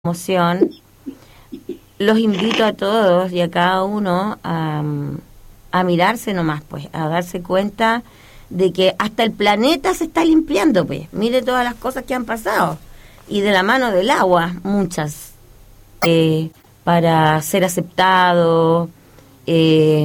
emoción, los invito a todos y a cada uno a mirarse nomás, pues, a darse cuenta de que hasta el planeta se está limpiando, pues. Mire todas las cosas que han pasado. Y de la mano del agua, muchas. Para ser aceptado,